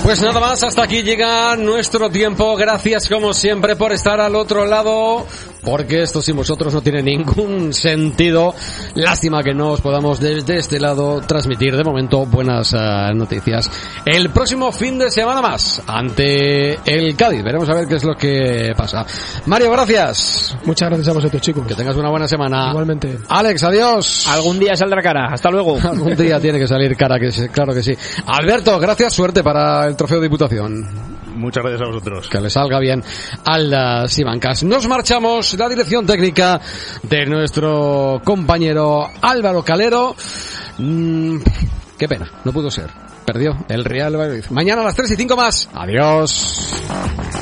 Pues nada más, hasta aquí llega nuestro tiempo. Gracias como siempre por estar al otro lado, porque esto sin vosotros no tiene ningún sentido. Lástima que no os podamos desde este lado transmitir de momento buenas noticias. El próximo fin de semana más ante el Cádiz. Veremos a ver qué es lo que pasa. Mario, gracias. Muchas gracias a vosotros, chicos. Que tengas una buena semana. Igualmente. Alex, adiós. Algún día saldrá cara. Hasta luego. Algún día tiene que salir cara, claro que sí. Alberto, gracias, suerte para el trofeo de Diputación. Muchas gracias a vosotros. Que le salga bien al Simancas. Nos marchamos. La dirección técnica de nuestro compañero Álvaro Calero. Qué pena, no pudo ser. Perdió el Real Valladolid. Mañana a las 3:05 más. Adiós.